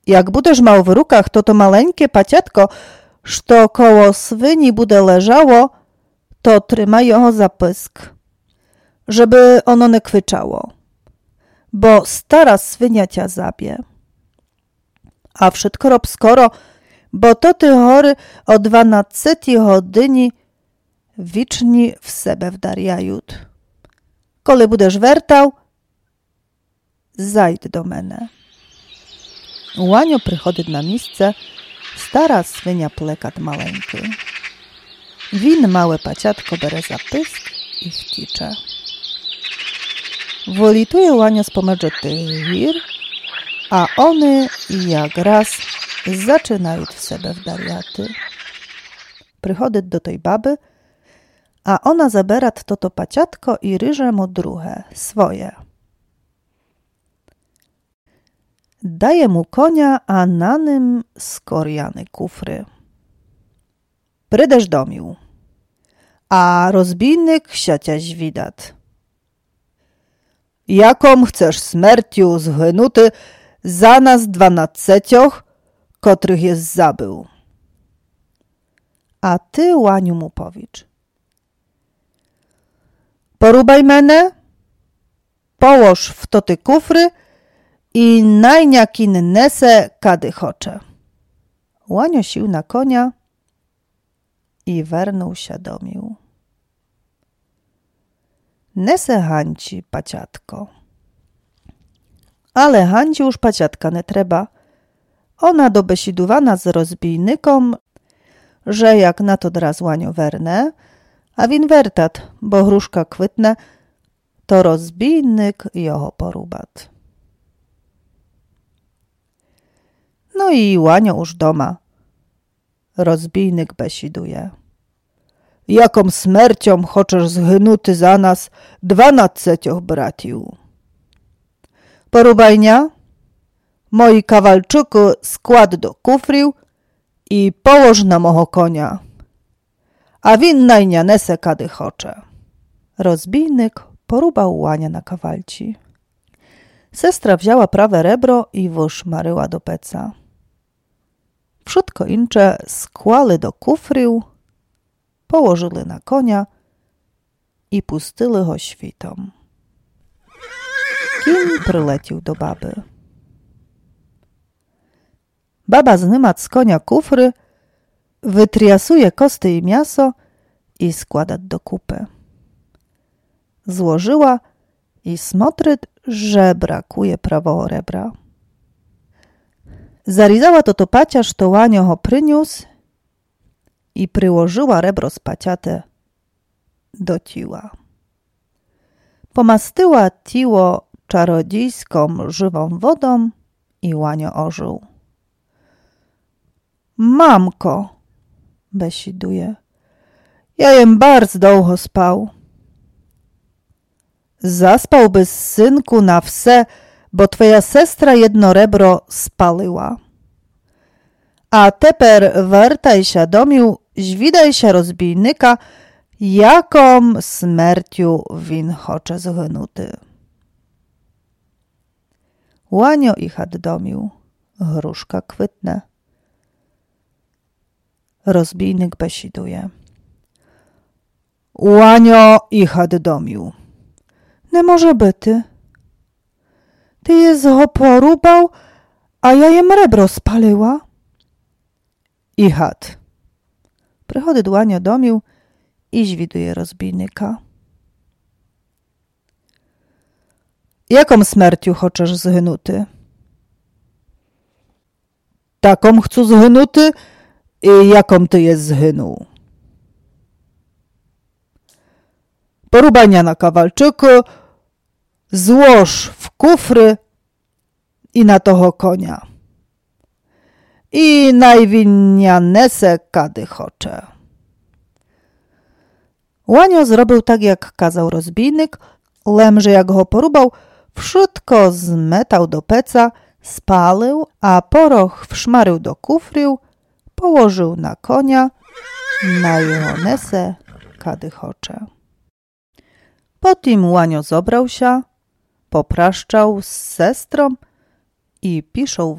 Jak budeš mał w rukach to maleńkie paciatko, što koło swyni bude leżało, to trymaj jeho za pysk, żeby ono nie kwyczało, bo stara swynia cia zabie. A wszystko rob skoro, bo to ty chory o 12 godzini wiczni w sebe wdarjajut. Kole budesz wertał, zajdź do mene. Łanio przychodzi na miejsce, stara swynia plekat maleńki. Win małe paciatko bere za pysk i wticze. Wolituje Łanio z pomedże tyhir, a one jak raz zaczynają w sebe wdariaty. Przychodzi do tej baby, a ona zabera to paciatko i ryże mu drugie, swoje. Daje mu konia, a na nim skoriany kufry. Prydesz domił, a rozbijnik siaciaś widat. Jaką chcesz śmierciu zhynuty za nas 12, kotrych jest zabył? A ty, Łaniu, mu powiedz. Porubaj mene, położ w to ty kufry i najniakin nese kady chocze. Łanio sił na konia i wernął się domił. Nese hanci paciatko. Ale hanci już paciatka nie trzeba. Ona dobesidowana z rozbijnikom, że jak na to draz Łanio werne, a win wertat, bo hruszka kwytne, to rozbijnik joho porubat. No i Łanio już doma. Rozbijnik besiduje. Jaką śmiercią choczesz zhynuty za nas 12 bratiu? Porubajnia, moi kawalczyku skład do kufriu i położ na moho konia, a win najnia nese kady chocze. Rozbijnik porubał Łania na kawalci. Sestra wzięła prawe rebro i wyszmaryła do peca. Wszystko incze skłali do kufriu, położyli na konia i pustyli go świtą. Kim przylecił do baby. Baba znyma z konia kufry, wytriasuje kosty i mięso i składa do kupy. Złożyła i smotryt, że brakuje prawego rebra. Zarizała to pacia, što Łanio ho przyniósł i przyłożyła rebro z paciate do tiła. Pomastyła tiło czarodziejską żywą wodą i Łanio ożył. Mamko, besiduje, ja jem bardzo długo spał. Zaspałby synku na wse, bo twoja sestra jedno rebro spaliła. A teper wertaj się domił, zwidaj się rozbijnika, jaką śmierciu win chocze zhynuty. Łanio i chat domił, hruszka kwytne. Rozbijnik besiduje. Łanio i chat domił. Nie może byty. Ty je ho porubał, a ja jem rebro spaliła. I chat. Przychodzi Łanio domił i zwiduje rozbijnika. Jaką śmierciu choczesz zhynuty? Taką chcę zhynuty, i jaką ty jest zhynął. Porubania na kawalczyku, złoż w kufry i na toho konia. I najwinnia nese kady chocze. Łanio zrobił tak, jak kazał rozbijnik, lemże jak go porubał, wszystko zmetał do peca, spalił, a poroch wszmarył do kufriu, położył na konia, na jeho nese kady chocze. Potem Łanio zobrał się, popraszczał z sestrą i piszą